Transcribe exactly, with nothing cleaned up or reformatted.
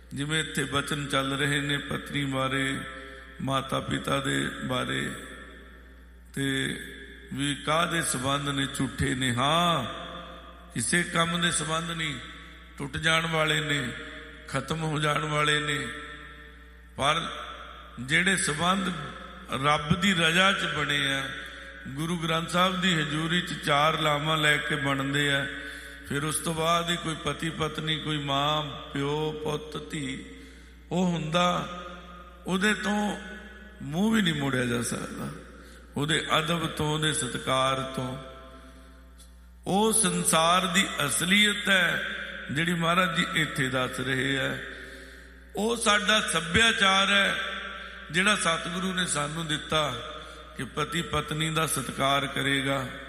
ਜਿਵੇਂ ਇੱਥੇ ਬਚਨ ਚੱਲ ਰਹੇ ਨੇ ਪਤਨੀ ਬਾਰੇ, ਮਾਤਾ ਪਿਤਾ ਦੇ ਬਾਰੇ, ਤੇ ਵੀ ਕਾਹਦੇ ਸੰਬੰਧ ਨੇ? ਝੂਠੇ ਨੇ। ਹਾਂ, ਕਿਸੇ ਕੰਮ ਦੇ ਸੰਬੰਧ ਨਹੀਂ, ਟੁੱਟ ਜਾਣ ਵਾਲੇ ਨੇ, ਖਤਮ ਹੋ ਜਾਣ ਵਾਲੇ ਨੇ। ਪਰ ਜਿਹੜੇ ਸੰਬੰਧ ਰੱਬ ਦੀ ਰਜ਼ਾ 'ਚ ਬਣੇ ਆ, ਗੁਰੂ ਗ੍ਰੰਥ ਸਾਹਿਬ ਦੀ ਹਜ਼ੂਰੀ 'ਚ ਚਾਰ ਲਾਵਾਂ ਲੈ ਕੇ ਬਣਦੇ ਆ। ਫਿਰ ਉਸ ਤੋਂ ਬਾਅਦ ਹੀ ਕੋਈ ਪਤੀ ਪਤਨੀ, ਕੋਈ ਮਾਂ ਪਿਓ, ਪੁੱਤ ਧੀ, ਉਹ ਹੁੰਦਾ, ਉਹਦੇ ਤੋਂ ਮੂੰਹ ਵੀ ਨਹੀਂ ਮੋੜਿਆ ਜਾ ਸਕਦਾ, ਉਹਦੇ ਅਦਬ ਤੋਂ, ਉਹਦੇ ਸਤਿਕਾਰ ਤੋਂ। ਉਹ ਸੰਸਾਰ ਦੀ ਅਸਲੀਅਤ ਹੈ ਜਿਹੜੀ ਮਹਾਰਾਜ ਜੀ ਇੱਥੇ ਦੱਸ ਰਹੇ ਹੈ। ਉਹ ਸਾਡਾ ਸੱਭਿਆਚਾਰ ਹੈ ਜਿਹੜਾ ਸਤਿਗੁਰੂ ਨੇ ਸਾਨੂੰ ਦਿੱਤਾ ਕਿ ਪਤੀ ਪਤਨੀ ਦਾ ਸਤਿਕਾਰ ਕਰੇਗਾ।